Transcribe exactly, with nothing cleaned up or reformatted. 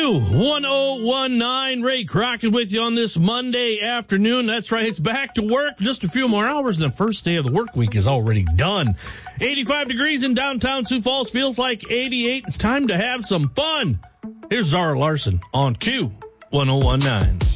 Q one oh one nine, Ray Crockett with you on this Monday afternoon. That's right, it's back to work. Just a few more hours and the first day of the work week is already done. eighty-five degrees in downtown Sioux Falls, feels like eighty-eight. It's time to have some fun. Here's Zara Larson on Q one oh one nine.